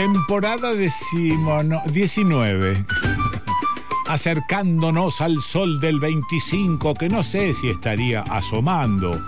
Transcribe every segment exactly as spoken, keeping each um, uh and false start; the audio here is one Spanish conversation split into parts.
Temporada decimono, diecinueve. Acercándonos al sol del veinticinco, que no sé si estaría asomando.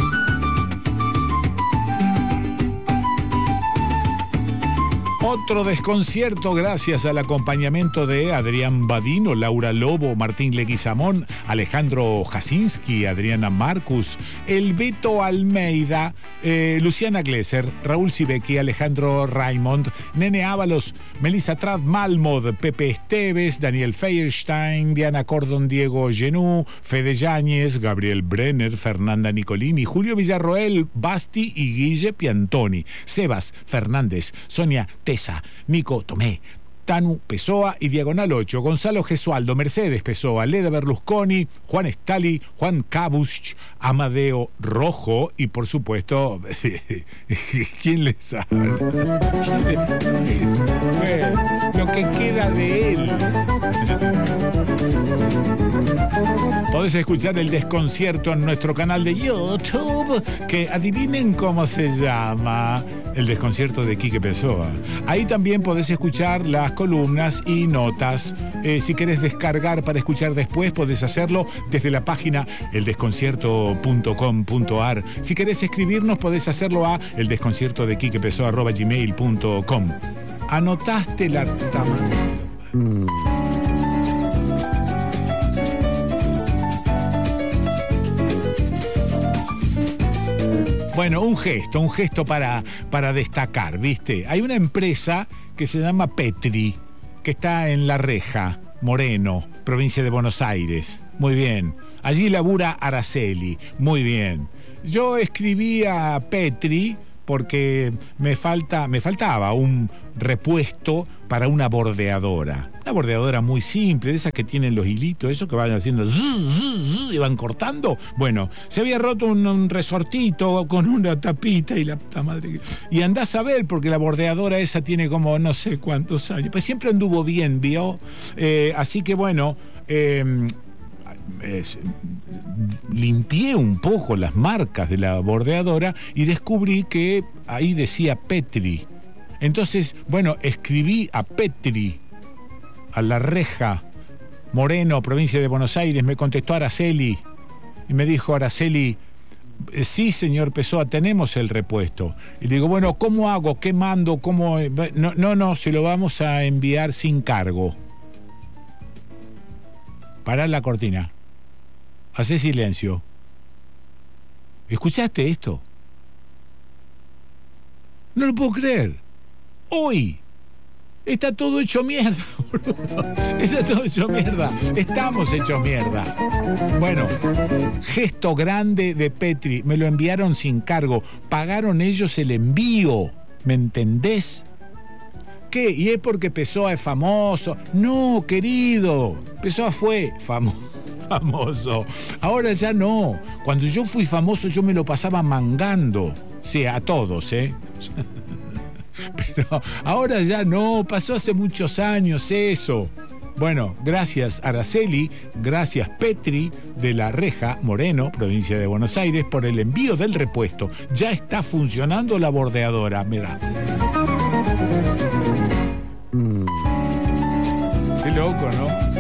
Otro desconcierto gracias al acompañamiento de Adrián Badino, Laura Lobo, Martín Leguizamón, Alejandro Jasinski, Adriana Marcus, El Beto Almeida, eh, Luciana Glesser, Raúl Sibeki, Alejandro Raymond, Nene Ábalos, Melissa Trad Malmod, Pepe Esteves, Daniel Feierstein, Diana Cordon, Diego Genú, Fede Yáñez, Gabriel Brenner, Fernanda Nicolini, Julio Villarroel, Basti y Guille Piantoni, Sebas Fernández, Sonia Tesa, Nico Tomé, Tanu Pessoa y Diagonal ocho, Gonzalo Gesualdo, Mercedes Pessoa, Leda Berlusconi, Juan Stali, Juan Cabusch, Amadeo Rojo y por supuesto, ¿quién les habla? Bueno, lo que queda de él. Podés escuchar el desconcierto en nuestro canal de YouTube, que adivinen cómo se llama, el desconcierto de Quique Pessoa. Ahí también podés escuchar las columnas y notas. Eh, si querés descargar para escuchar después, podés hacerlo desde la página el desconcierto punto com punto a r. Si querés escribirnos, podés hacerlo a el desconcierto de quique pessoa arroba gmail punto com. ¿Anotaste la tamaña? Mm. Bueno, un gesto, un gesto para, para destacar, ¿viste? Hay una empresa que se llama Petri, que está en La Reja, Moreno, provincia de Buenos Aires. Muy bien. Allí labura Araceli. Muy bien. Yo escribí a Petri porque me falta, me faltaba un repuesto para una bordeadora. Una bordeadora muy simple, de esas que tienen los hilitos, esos que van haciendo zzz, zzz, zzz, y van cortando. Bueno, se había roto un, un resortito con una tapita y la puta madre. Y andás a ver, porque la bordeadora esa tiene como no sé cuántos años. Pues siempre anduvo bien, ¿vio? Eh, así que bueno, eh, eh, limpié un poco las marcas de la bordeadora y descubrí que ahí decía Petri. Entonces, bueno, escribí a Petri, a La Reja, Moreno, provincia de Buenos Aires. Me contestó Araceli y me dijo Araceli, sí, señor Pessoa, tenemos el repuesto. Y le digo, bueno, ¿cómo hago? ¿Qué mando? ¿Cómo? No, no, no, se lo vamos a enviar sin cargo. Pará la cortina. Hacé silencio. ¿Escuchaste esto? No lo puedo creer. Hoy está todo hecho mierda, boludo. Está todo hecho mierda. Estamos hechos mierda. Bueno, gesto grande de Petri. Me lo enviaron sin cargo. Pagaron ellos el envío. ¿Me entendés? ¿Qué? ¿Y es porque Pessoa es famoso? No, querido. Pessoa fue famoso. famoso. Ahora ya no. Cuando yo fui famoso, yo me lo pasaba mangando. Sí, a todos, ¿eh? Pero ahora ya no, pasó hace muchos años eso. Bueno, gracias Araceli, gracias Petri de La Reja, Moreno, provincia de Buenos Aires, por el envío del repuesto. Ya está funcionando la bordeadora, me da. Mm. Qué loco, ¿no?